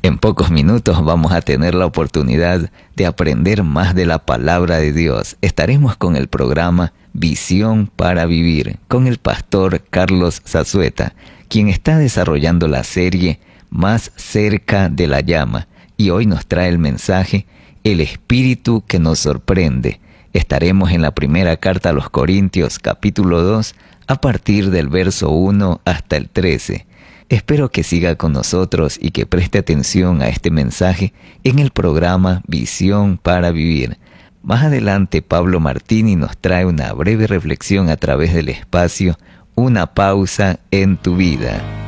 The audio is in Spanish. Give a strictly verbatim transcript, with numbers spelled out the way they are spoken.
En pocos minutos vamos a tener la oportunidad de aprender más de la palabra de Dios. Estaremos con el programa Visión para Vivir, con el pastor Carlos Zazueta, quien está desarrollando la serie Más cerca de la llama, y hoy nos trae el mensaje El Espíritu que nos sorprende. Estaremos en la primera carta a los Corintios, capítulo dos, a partir del verso uno hasta el trece. Espero que siga con nosotros y que preste atención a este mensaje en el programa Visión para Vivir. Más adelante, Pablo Martini nos trae una breve reflexión a través del espacio Una pausa en tu vida.